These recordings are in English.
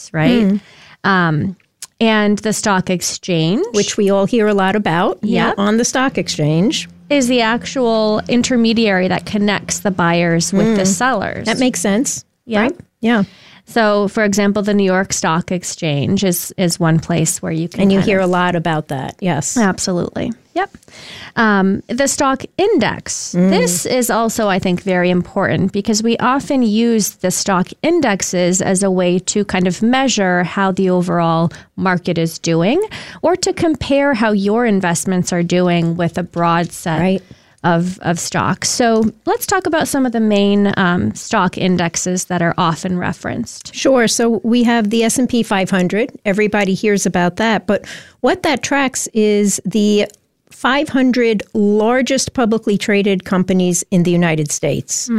right? And the stock exchange, which we all hear a lot about on the stock exchange, is the actual intermediary that connects the buyers with the sellers. That makes sense. Yeah. Right? Yeah. So, for example, the New York Stock Exchange is one place where you can... And you hear a lot about that, yes. Absolutely. Yep. The stock index. This is also, I think, very important because we often use the stock indexes as a way to kind of measure how the overall market is doing or to compare how your investments are doing with a broad set of stocks. So let's talk about some of the main stock indexes that are often referenced. Sure. So we have the S&P 500. Everybody hears about that. But what that tracks is the 500 largest publicly traded companies in the United States.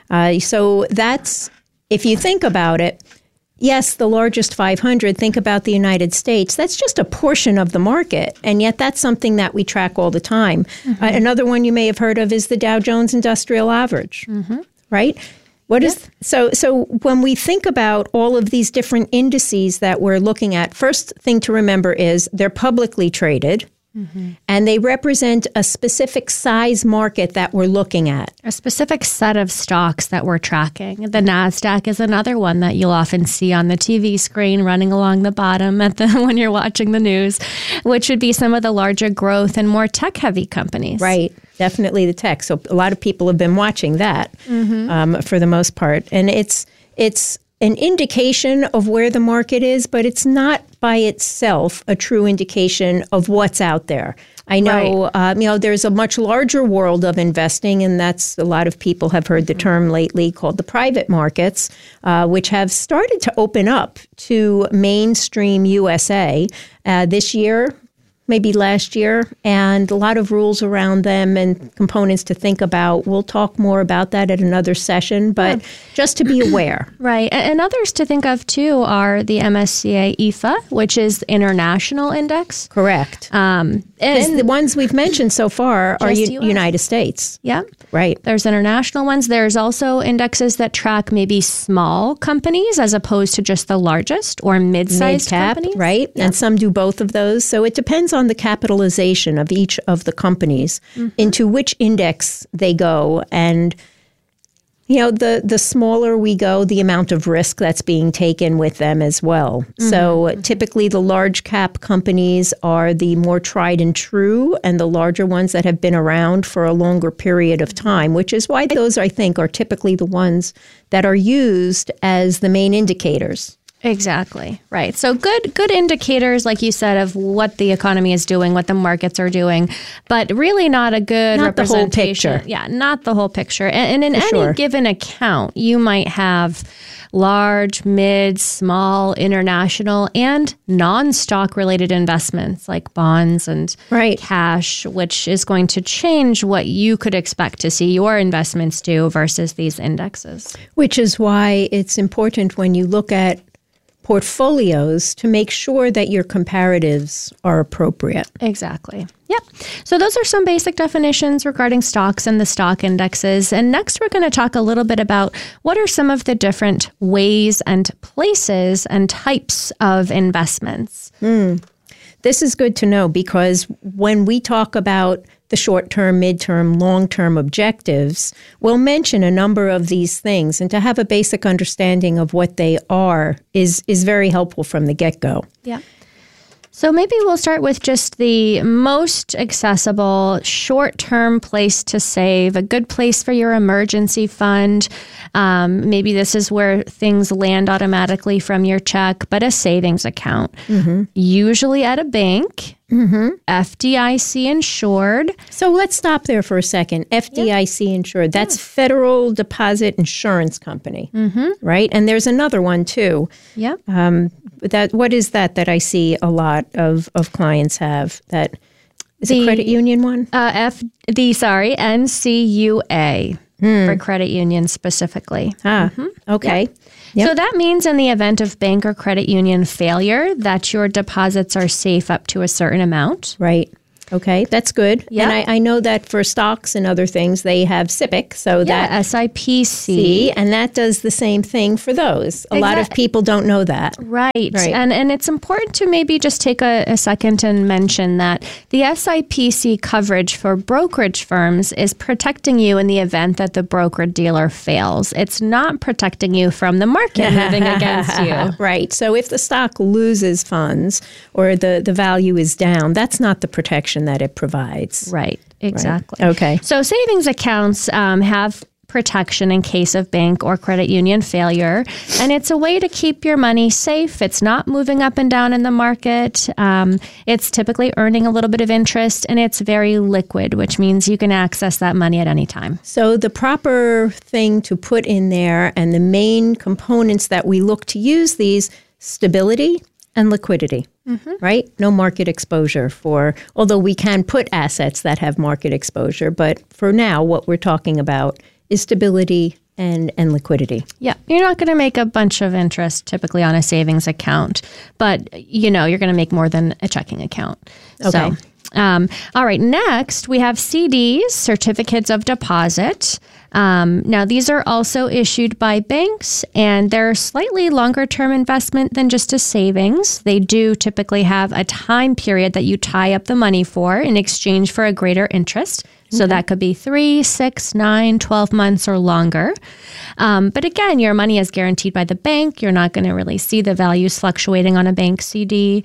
So that's, if you think about it, yes, the largest 500, think about the United States. That's just a portion of the market. And yet that's something that we track all the time. Another one you may have heard of is the Dow Jones Industrial Average, right? What is so when we think about all of these different indices that we're looking at, first thing to remember is they're publicly traded. And they represent a specific size market that we're looking at. A specific set of stocks that we're tracking. The NASDAQ is another one that you'll often see on the TV screen running along the bottom when you're watching the news, which would be some of the larger growth and more tech-heavy companies. Right. Definitely the tech. So a lot of people have been watching that for the most part. And it's an indication of where the market is, but it's not by itself a true indication of what's out there. I know, there's a much larger world of investing, and that's a lot of people have heard the term lately called the private markets, which have started to open up to mainstream USA this year, maybe last year, and a lot of rules around them and components to think about. We'll talk more about that at another session, but just to be aware. Right. And others to think of, too, are the MSCI EAFE, which is International Index. Correct. And the ones we've mentioned so far are United States. Yeah. Right. There's international ones. There's also indexes that track maybe small companies as opposed to just the largest or mid-sized companies. Right. Yeah. And some do both of those. So it depends on the capitalization of each of the companies into which index they go. And, the smaller we go, the amount of risk that's being taken with them as well. So typically the large cap companies are the more tried and true, and the larger ones that have been around for a longer period of time, which is why those, I think, are typically the ones that are used as the main indicators. Exactly. Right. So good indicators, like you said, of what the economy is doing, what the markets are doing, but really not a good representation. The whole picture. Yeah, not the whole picture. And in any given account, you might have large, mid, small, international, and non-stock related investments like bonds and cash, which is going to change what you could expect to see your investments do versus these indexes. Which is why it's important when you look at portfolios to make sure that your comparatives are appropriate. Exactly. Yep. So those are some basic definitions regarding stocks and the stock indexes. And next, we're going to talk a little bit about what are some of the different ways and places and types of investments. This is good to know because when we talk about the short-term, mid-term, long-term objectives, we'll mention a number of these things. And to have a basic understanding of what they are is very helpful from the get-go. Yeah. So maybe we'll start with just the most accessible short-term place to save, a good place for your emergency fund. Maybe this is where things land automatically from your check, but a savings account, usually at a bank, FDIC insured. So let's stop there for a second. FDIC insured, that's Federal Deposit Insurance Company, right? And there's another one too. Yeah. What is that I see a lot of clients have? That is a credit union one? NCUA for credit union specifically. Okay. Yep. So that means in the event of bank or credit union failure that your deposits are safe up to a certain amount. Right. Okay, that's good. Yep. And I know that for stocks and other things, they have SIPC. So that SIPC. and that does the same thing for those. A lot of people don't know that. Right. And it's important to maybe just take a second and mention that the SIPC coverage for brokerage firms is protecting you in the event that the broker-dealer fails. It's not protecting you from the market moving against you. Right. So if the stock loses funds or the value is down, that's not the protection that it provides. Right. Exactly. Right. Okay. So savings accounts have protection in case of bank or credit union failure. And it's a way to keep your money safe. It's not moving up and down in the market. It's typically earning a little bit of interest, and it's very liquid, which means you can access that money at any time. So the proper thing to put in there and the main components that we look to use these, stability and liquidity, right? No market exposure although we can put assets that have market exposure, but for now, what we're talking about is stability and liquidity. Yeah, you're not going to make a bunch of interest typically on a savings account, but you're going to make more than a checking account. Okay. So, all right, next we have CDs, certificates of deposit. Now, these are also issued by banks, and they're slightly longer term investment than just a savings. They do typically have a time period that you tie up the money for in exchange for a greater interest. So that could be 3, 6, 9, 12 months or longer. But again, your money is guaranteed by the bank. You're not going to really see the values fluctuating on a bank CD.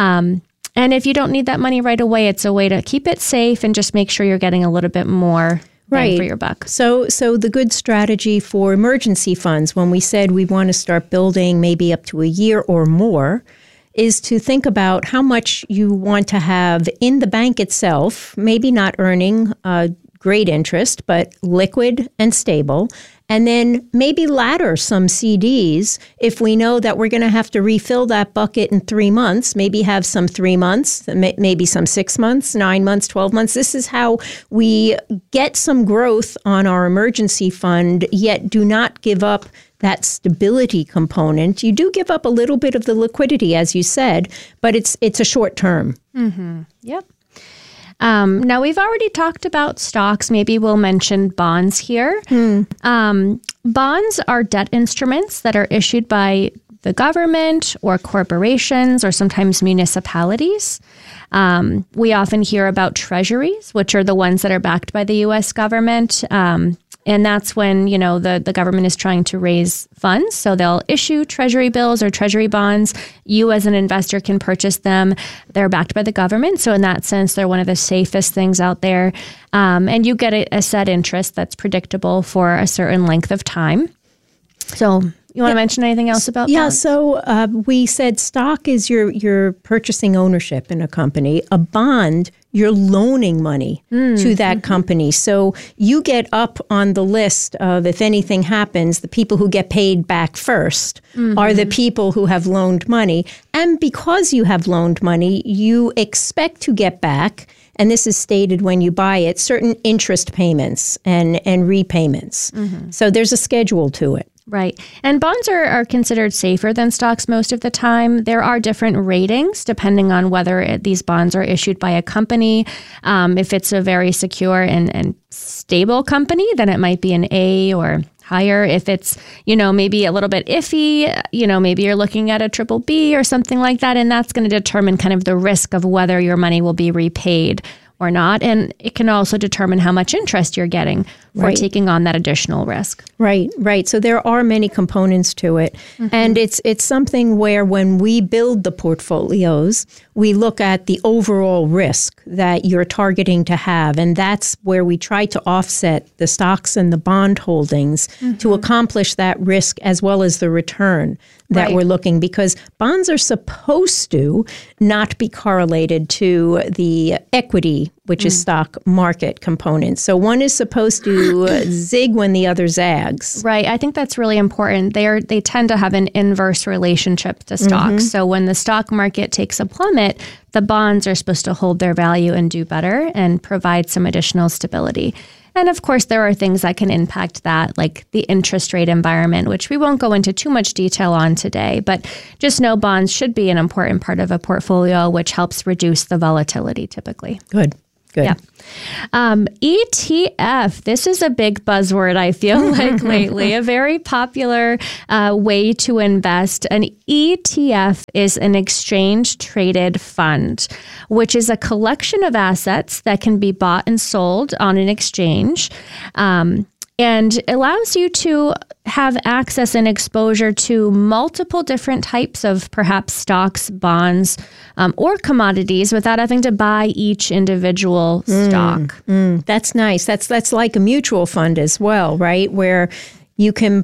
And if you don't need that money right away, it's a way to keep it safe and just make sure you're getting a little bit more bang for your buck. So the good strategy for emergency funds, when we said we want to start building maybe up to a year or more, is to think about how much you want to have in the bank itself, maybe not earning great interest, but liquid and stable. And then maybe ladder some CDs if we know that we're going to have to refill that bucket in 3 months, maybe have some 3 months, maybe some 6 months, 9 months, 12 months. This is how we get some growth on our emergency fund, yet do not give up that stability component. You do give up a little bit of the liquidity, as you said, but it's a short term. Mm-hmm. Yep. Now, we've already talked about stocks. Maybe we'll mention bonds here. Bonds are debt instruments that are issued by the government or corporations or sometimes municipalities. We often hear about treasuries, which are the ones that are backed by the U.S. government. And that's when, the government is trying to raise funds. So they'll issue treasury bills or treasury bonds. You as an investor can purchase them. They're backed by the government. So in that sense, they're one of the safest things out there. And you get a set interest that's predictable for a certain length of time. So you want to mention anything else about that? Yeah, so we said stock is your purchasing ownership in a company. A bond, you're loaning money to that company. So you get up on the list of, if anything happens, the people who get paid back first are the people who have loaned money. And because you have loaned money, you expect to get back, and this is stated when you buy it, certain interest payments and repayments. So there's a schedule to it. Right. And bonds are considered safer than stocks most of the time. There are different ratings depending on whether these bonds are issued by a company. If it's a very secure and stable company, then it might be an A or higher. If it's, maybe a little bit iffy, maybe you're looking at a triple B or something like that. And that's going to determine kind of the risk of whether your money will be repaid or not. And it can also determine how much interest you're getting for taking on that additional risk. Right. So there are many components to it. And it's something where when we build the portfolios, we look at the overall risk that you're targeting to have. And that's where we try to offset the stocks and the bond holdings to accomplish that risk as well as the return that we're looking, because bonds are supposed to not be correlated to the equity which is stock market component. So one is supposed to zig when the other zags. Right. I think that's really important. They tend to have an inverse relationship to stocks. So when the stock market takes a plummet, the bonds are supposed to hold their value and do better and provide some additional stability. And of course, there are things that can impact that, like the interest rate environment, which we won't go into too much detail on today. But just know bonds should be an important part of a portfolio, which helps reduce the volatility typically. Good. Yeah. ETF. This is a big buzzword, I feel like lately. A very popular way to invest. An ETF is an exchange-traded fund, which is a collection of assets that can be bought and sold on an exchange. And allows you to have access and exposure to multiple different types of perhaps stocks, bonds, or commodities without having to buy each individual stock. That's nice. That's like a mutual fund as well, right? Where you can,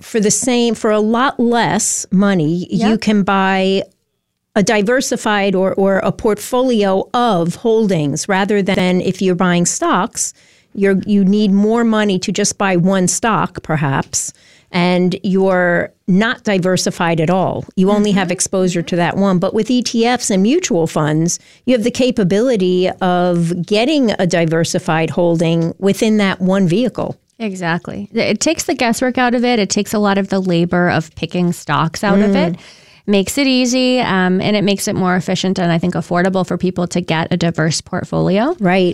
for a lot less money, you can buy a diversified or a portfolio of holdings rather than if you're buying stocks. You need more money to just buy one stock, perhaps, and you're not diversified at all. You only have exposure to that one. But with ETFs and mutual funds, you have the capability of getting a diversified holding within that one vehicle. Exactly. It takes the guesswork out of it. It takes a lot of the labor of picking stocks out of it. Makes it easy, and it makes it more efficient and I think affordable for people to get a diverse portfolio. Right.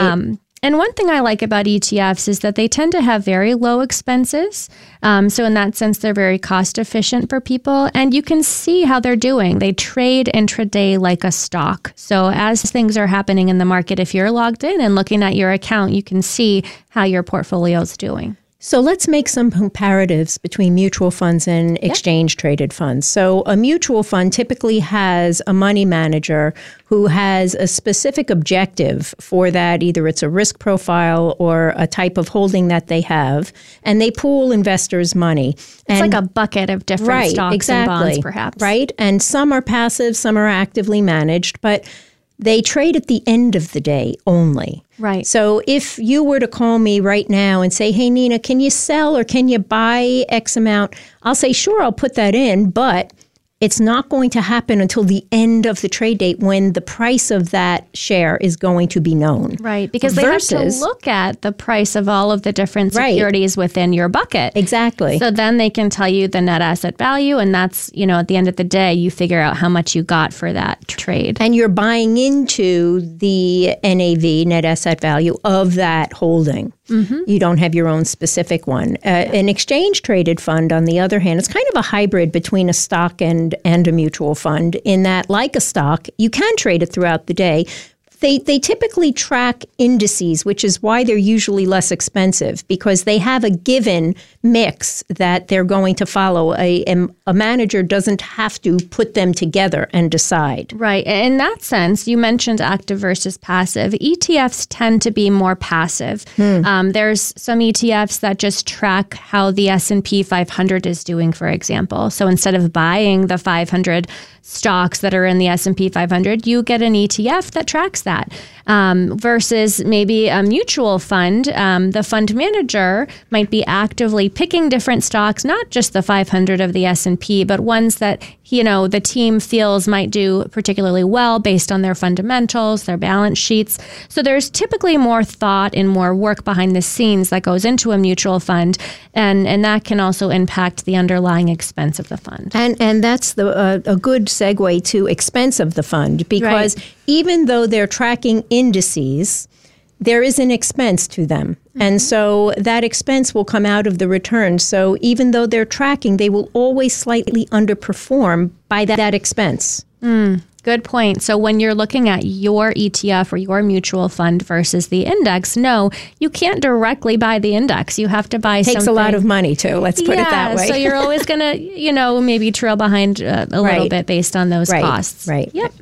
And one thing I like about ETFs is that they tend to have very low expenses. So in that sense, they're very cost efficient for people. And you can see how they're doing. They trade intraday like a stock. So as things are happening in the market, if you're logged in and looking at your account, you can see how your portfolio is doing. So let's make some comparatives between mutual funds and exchange-traded funds. So a mutual fund typically has a money manager who has a specific objective for that. Either it's a risk profile or a type of holding that they have, and they pool investors' money. It's like a bucket of different stocks and bonds, perhaps. Right, and some are passive, some are actively managed, but they trade at the end of the day only. Right. So if you were to call me right now and say, hey, Nina, can you sell or can you buy X amount? I'll say, sure, I'll put that in, but it's not going to happen until the end of the trade date when the price of that share is going to be known. Right, because they have to look at the price of all of the different securities within your bucket. Exactly. So then they can tell you the net asset value, and that's, at the end of the day, you figure out how much you got for that trade. And you're buying into the NAV, net asset value, of that holding. You don't have your own specific one. An exchange-traded fund, on the other hand, it's kind of a hybrid between a stock and a mutual fund in that, like a stock, you can trade it throughout the day. They typically track indices, which is why they're usually less expensive, because they have a given mix that they're going to follow. A manager doesn't have to put them together and decide. Right. In that sense, you mentioned active versus passive. ETFs tend to be more passive. There's some ETFs that just track how the S&P 500 is doing, for example. So instead of buying the 500 stocks that are in the S&P 500, you get an ETF that tracks that. Versus maybe a mutual fund, the fund manager might be actively picking different stocks, not just the 500 of the S&P, but ones that, the team feels might do particularly well based on their fundamentals, their balance sheets. So there's typically more thought and more work behind the scenes that goes into a mutual fund, and that can also impact the underlying expense of the fund. And that's a good segue to expense of the fund, because even though they're tracking indices, there is an expense to them. And so that expense will come out of the return. So even though they're tracking, they will always slightly underperform by that expense. Good point. So when you're looking at your ETF or your mutual fund versus the index, no, you can't directly buy the index. You have to buy something. Takes a lot of money too, let's put it that way. So you're always going to, maybe trail behind a little bit based on those costs. Right. Yep.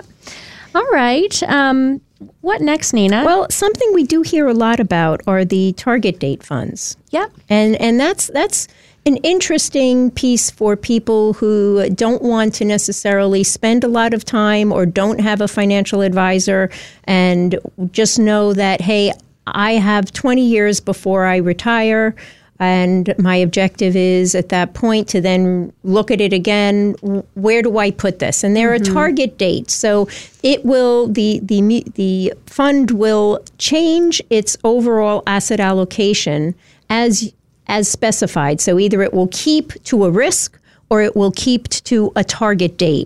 All right. What next, Nina? Well, something we do hear a lot about are the target date funds. Yep. And that's an interesting piece for people who don't want to necessarily spend a lot of time or don't have a financial advisor and just know that, hey, I have 20 years before I retire, and my objective is at that point to then look at it again. Where do I put this? And there are target dates. So it will, the fund will change its overall asset allocation as specified. So either it will keep to a risk or it will keep to a target date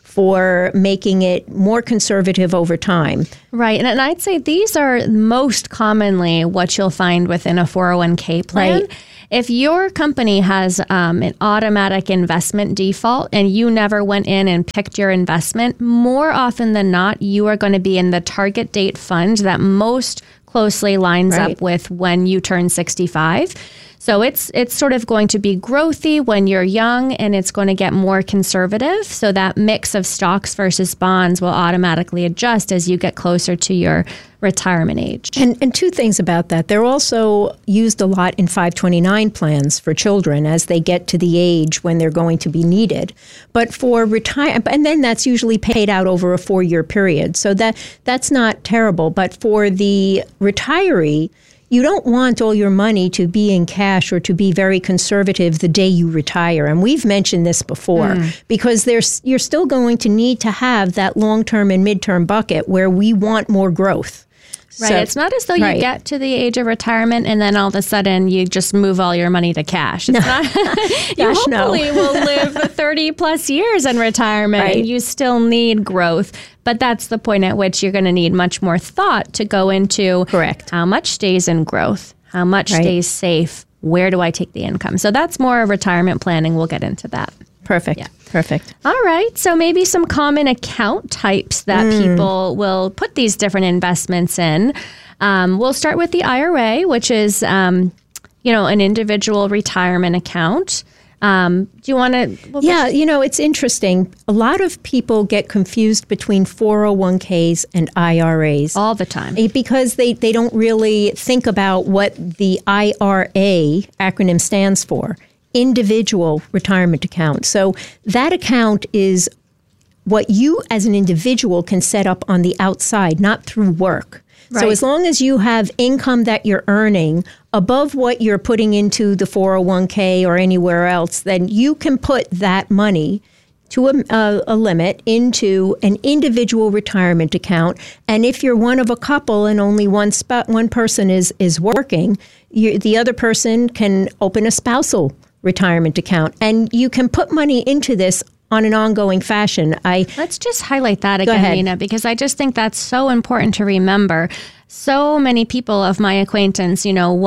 for making it more conservative over time. Right. And I'd say these are most commonly what you'll find within a 401k plan. Right. If your company has an automatic investment default and you never went in and picked your investment, more often than not, you are going to be in the target date fund that most closely lines up with when you turn 65. So it's sort of going to be growthy when you're young, and it's going to get more conservative. So that mix of stocks versus bonds will automatically adjust as you get closer to your retirement age. And two things about that. They're also used a lot in 529 plans for children as they get to the age when they're going to be needed. But for and then that's usually paid out over a 4-year period. So that's not terrible. But for the retiree, you don't want all your money to be in cash or to be very conservative the day you retire. And we've mentioned this before because you're still going to need to have that long-term and mid-term bucket where we want more growth. Right. So, it's not as though you get to the age of retirement and then all of a sudden you just move all your money to cash. It's not. You hopefully will live 30 plus years in retirement. Right. And you still need growth. But that's the point at which you're going to need much more thought to go into how much stays in growth, how much stays safe, where do I take the income? So that's more retirement planning. We'll get into that. Perfect. Yeah. Perfect. All right. So maybe some common account types that people will put these different investments in. We'll start with the IRA, which is, an individual retirement account. Do you want to? Yeah, it's interesting. A lot of people get confused between 401ks and IRAs. All the time. Because they don't really think about what the IRA acronym stands for. Individual retirement account. So that account is what you as an individual can set up on the outside, not through work. Right. So as long as you have income that you're earning above what you're putting into the 401k or anywhere else, then you can put that money to a limit into an individual retirement account. And if you're one of a couple and only one person is working, the other person can open a spousal retirement account. And you can put money into this on an ongoing fashion. Let's just highlight that again, Nina, because I just think that's so important to remember. So many people of my acquaintance,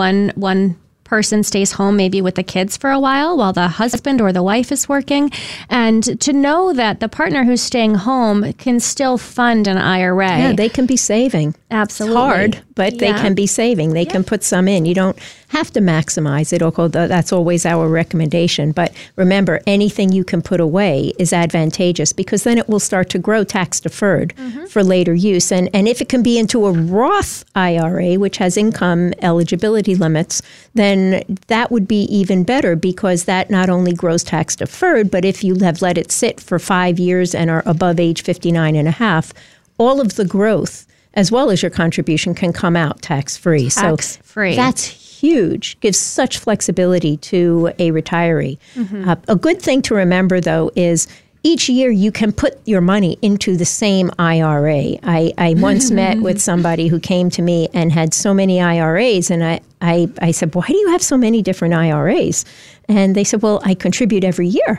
one person stays home maybe with the kids for a while the husband or the wife is working. And to know that the partner who's staying home can still fund an IRA. Yeah, they can be saving. Absolutely. It's hard, but they can be saving. They can put some in. You don't have to maximize it, although that's always our recommendation. But remember, anything you can put away is advantageous because then it will start to grow tax deferred for later use. And if it can be into a Roth IRA, which has income eligibility limits, then that would be even better because that not only grows tax deferred, but if you have let it sit for 5 years and are above age 59 and a half, all of the growth as well as your contribution can come out tax-free. Tax-free. So that's huge, gives such flexibility to a retiree. A good thing to remember, though, is each year you can put your money into the same IRA. I once met with somebody who came to me and had so many IRAs, and I said, why do you have so many different IRAs? And they said, well, I contribute every year.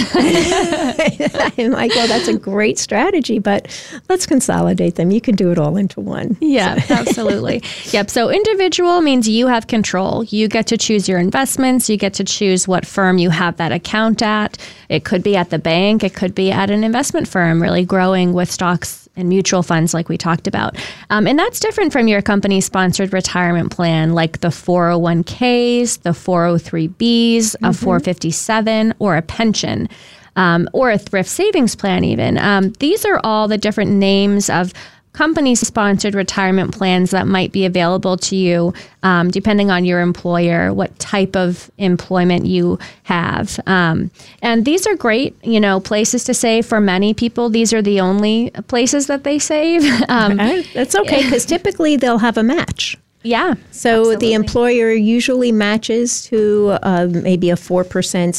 I'm like, well, that's a great strategy, but let's consolidate them. You can do it all into one. Yeah, absolutely. Yep. So individual means you have control. You get to choose your investments. You get to choose what firm you have that account at. It could be at the bank. It could be at an investment firm, really growing with stocks and mutual funds like we talked about. And that's different from your company-sponsored retirement plan, like the 401ks, the 403bs, a 457, or a pension, or a thrift savings plan even. These are all the different names of company-sponsored retirement plans that might be available to you, depending on your employer, what type of employment you have. And these are great, places to save for many people. These are the only places that they save. That's okay, because typically they'll have a match. Yeah. So absolutely. The employer usually matches to maybe a 4%,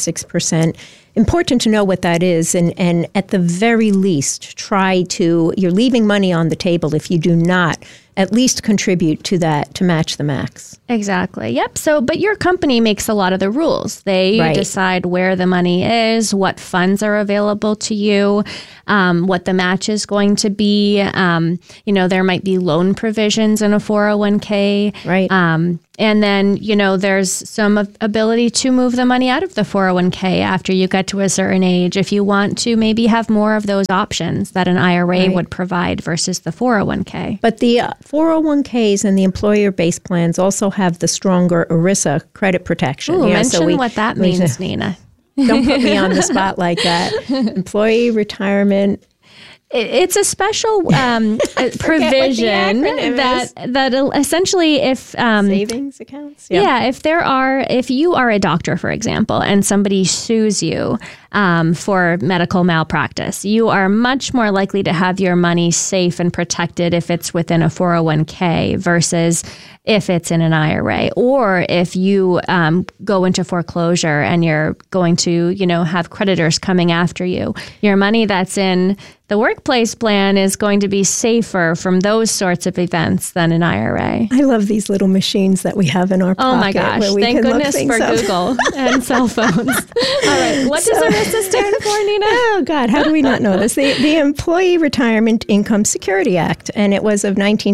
6%. Important to know what that is. And at the very least, you're leaving money on the table if you do not at least contribute to that to match the max. Exactly. Yep. But your company makes a lot of the rules. They decide where the money is, what funds are available to you, what the match is going to be. There might be loan provisions in a 401k. Right. And then, there's some ability to move the money out of the 401k after you get to a certain age if you want to maybe have more of those options that an IRA would provide versus the 401k. But the 401ks and the employer-based plans also have the stronger ERISA credit protection. Ooh, mention what that means, Nina. Don't put me on the spot like that. Employee retirement. It's a special provision that essentially if savings accounts. If you are a doctor, for example, and somebody sues you for medical malpractice, you are much more likely to have your money safe and protected if it's within a 401k versus if it's in an IRA, or if you go into foreclosure and you're going to, have creditors coming after you. Your money that's in the workplace plan is going to be safer from those sorts of events than an IRA. I love these little machines that we have in our pocket. Oh my gosh, thank goodness for Google and cell phones. All right, what does ERISA stand for, Nina? Oh God, how do we not know this? The Employee Retirement Income Security Act, and it was of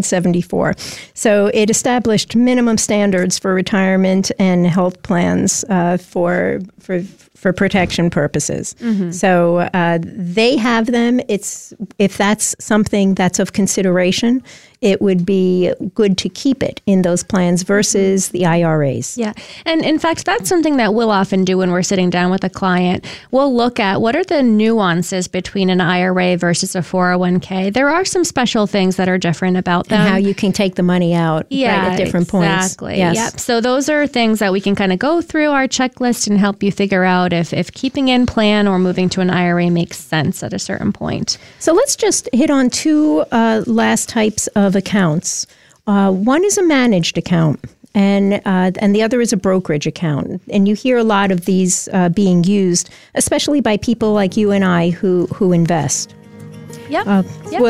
1974. So it established minimum standards for retirement and health plans for protection purposes. Mm-hmm. So they have them. If that's something that's of consideration, it would be good to keep it in those plans versus the IRAs. Yeah. And in fact, that's something that we'll often do when we're sitting down with a client. We'll look at what are the nuances between an IRA versus a 401k. There are some special things that are different about them. And how you can take the money out at different points. Exactly. Yes. Yep. So those are things that we can kind of go through our checklist and help you figure out if keeping in plan or moving to an IRA makes sense at a certain point. So let's just hit on two last types of accounts. One is a managed account, and the other is a brokerage account. And you hear a lot of these being used, especially by people like you and I who invest. Yep.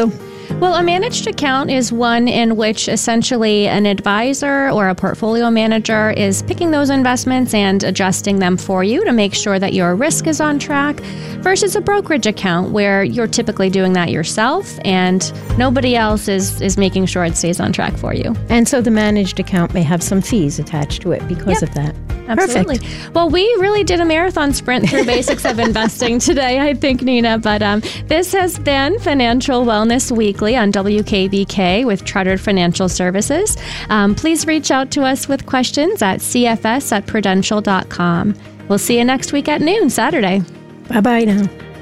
Well, a managed account is one in which essentially an advisor or a portfolio manager is picking those investments and adjusting them for you to make sure that your risk is on track, versus a brokerage account where you're typically doing that yourself and nobody else is making sure it stays on track for you. And so the managed account may have some fees attached to it because of that. Absolutely. Perfect. Well, we really did a marathon sprint through basics of investing today, I think, Nina. But this has been Financial Wellness Weekly on WKBK with Chartered Financial Services. Please reach out to us with questions at cfs@prudential.com. We'll see you next week at noon, Saturday. Bye-bye now.